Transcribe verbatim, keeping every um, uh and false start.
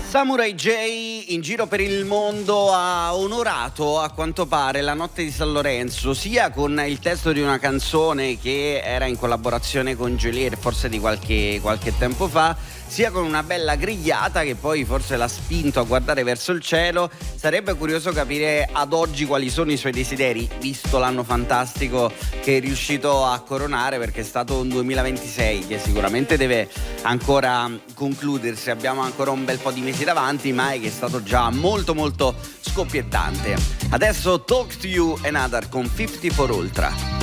Samurai J in giro per il mondo ha onorato a quanto pare la notte di San Lorenzo sia con il testo di una canzone che era in collaborazione con Geolier forse di qualche, qualche tempo fa, sia con una bella grigliata che poi forse l'ha spinto a guardare verso il cielo. Sarebbe curioso capire ad oggi quali sono i suoi desideri, visto l'anno fantastico che è riuscito a coronare, perché è stato un duemilaventisei che sicuramente deve ancora concludersi, abbiamo ancora un bel po' di mesi davanti, ma è che è stato già molto molto scoppiettante. Adesso Talk to You Another con cinquanta for Ultra.